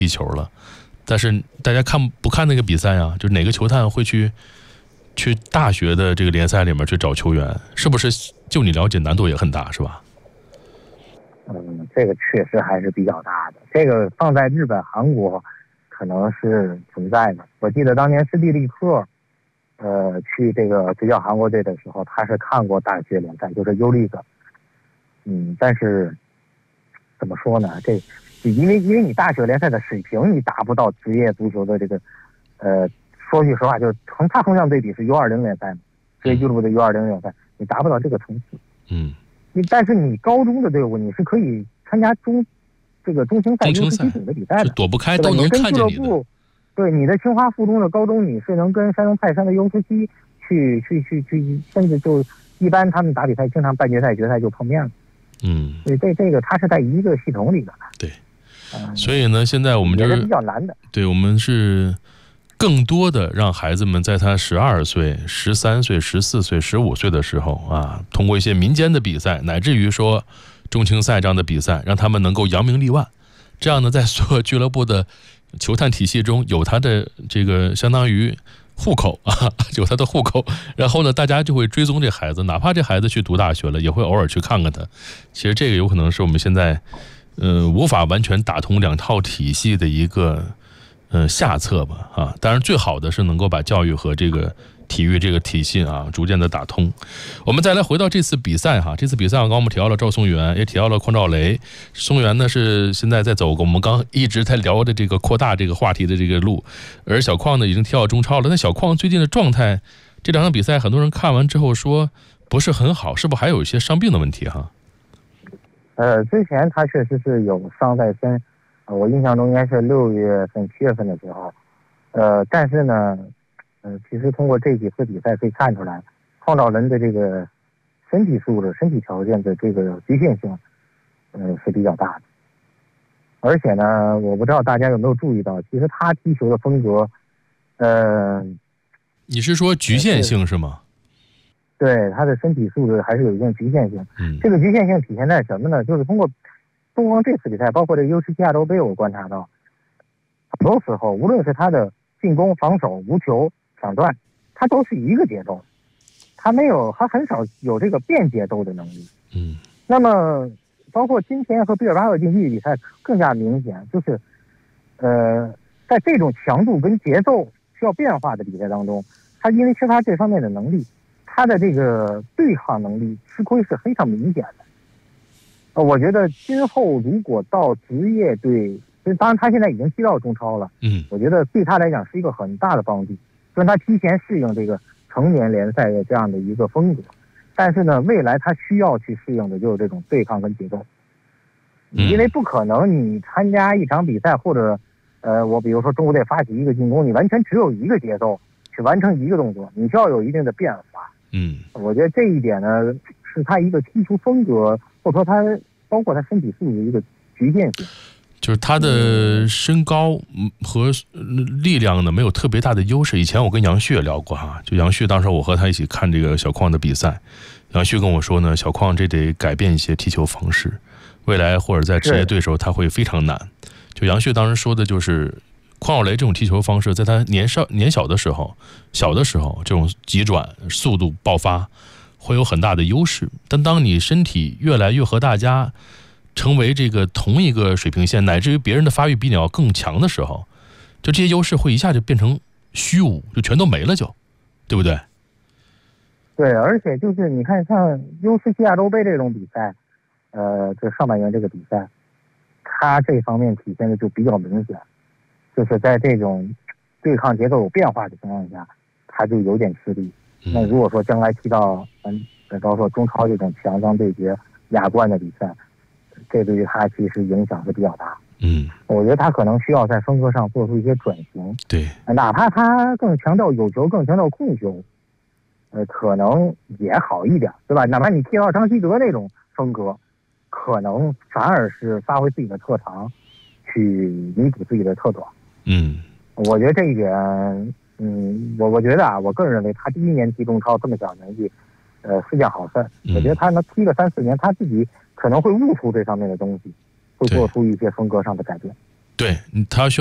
地球了。但是大家不看那个比赛啊？就哪个球探会去大学的这个联赛里面去找球员？是不是？就你了解，难度也很大，是吧？ 这个确实还是比较大的。这个放在日本、韩国，可能是存在的。我记得当年斯蒂利克，去这个执教韩国队的时候，他是看过大学联赛，就是 U League。但是怎么说呢？因为你大学联赛的水平你达不到职业足球的这个，说句实话，就是横向对比是 U20 联赛嘛，职业俱乐部的 U20 联赛，你达不到这个层次。但是你高中的队伍你是可以参加中青赛 U17的比赛的， 躲不开都能看见你的。 对，你的清华附中的高中你是能跟山东泰山的 U17去，甚至就一般他们打比赛经常半决赛、决赛就碰面了。所以这个它是在一个系统里的。 对，所以呢，现在我们就是比较难的。 对，我们是更多的让孩子们在他12岁、13岁、14岁、15岁的时候啊，通过一些民间的比赛，乃至于说中青赛这样的比赛，让他们能够扬名立万。这样呢，在所有俱乐部的球探体系中有他的这个相当于户口啊，有他的户口，然后呢，大家就会追踪这孩子，哪怕这孩子去读大学了，也会偶尔去看看他。其实这个有可能是我们现在无法完全打通两套体系的一个下策吧啊。当然最好的是能够把教育和这个体育这个体系啊逐渐的打通。我们再来回到这次比赛哈，这次比赛刚刚我们提到了赵松元，也提到了邝兆雷。松元呢是现在在走我们刚一直在聊的这个扩大这个话题的这个路，而小邝呢已经踢到中超了。那小邝最近的状态，这两场比赛很多人看完之后说不是很好，是不是还有一些伤病的问题哈？ 之前他确实是有伤在身，我印象中应该是6月份、7月份的时候，但是呢，其实通过这几次比赛可以看出来，邝兆伦的这个身体素质、身体条件的这个局限性，是比较大的。而且呢，我不知道大家有没有注意到，其实他踢球的风格， 你是说局限性是吗？ 对，他的身体素质还是有一定局限性。这个局限性体现在什么呢？就是通过东方这次比赛，包括这 U17亚洲杯，我观察到，很多时候无论是他的进攻、防守、无球、抢断，他都是一个节奏，他很少有这个变节奏的能力。那么包括今天和毕尔巴鄂竞技比赛更加明显，就是在这种强度跟节奏需要变化的比赛当中，他因为缺乏这方面的能力，他的这个对抗能力吃亏是非常明显的。我觉得今后如果到职业队，当然他现在已经踢到中超了，我觉得对他来讲是一个很大的帮助，就是他提前适应这个成年联赛的这样的一个风格。但是呢，未来他需要去适应的就是这种对抗跟节奏，因为不可能你参加一场比赛或者我比如说中国队发起一个进攻，你完全只有一个节奏去完成一个动作，你需要有一定的变化。我觉得这一点呢，是他一个踢球风格，或者说他包括他身体素质的一个局限性。 就是他的身高和力量呢没有特别大的优势。以前我跟杨旭也聊过哈，就杨旭当时我和他一起看这个小邝的比赛，杨旭跟我说呢，小邝这得改变一些踢球方式，未来或者在职业对手他会非常难。就杨旭当时说的就是邝兆雷这种踢球方式，在他年小的时候这种急转速度爆发会有很大的优势，但当你身体越来越和大家成为这个同一个水平线，乃至于别人的发育比你要更强的时候，就这些优势会一下就变成虚无，就全都没了，就对不对？ 对，而且就是你看像 U17亚洲杯这种比赛，这上半年这个比赛，他这方面体现的就比较明显，就是在这种对抗节奏有变化的情况下，他就有点吃力。那如果说将来踢到包括说中超这种强强对决、亚冠的比赛，这对于他其实影响是比较大。我觉得他可能需要在风格上做出一些转型。 对， 哪怕他更强调有球、更强调控球，可能也好一点，对吧？哪怕你踢到张稀哲那种风格，可能反而是发挥自己的特长，去弥补自己的特短。我觉得这一点，我觉得啊，我个人认为他第一年踢中超这么小年纪，是件好事。我觉得他能踢个3-4年，他自己可能会悟出这方面的东西，会做出一些风格上的改变。 对，他需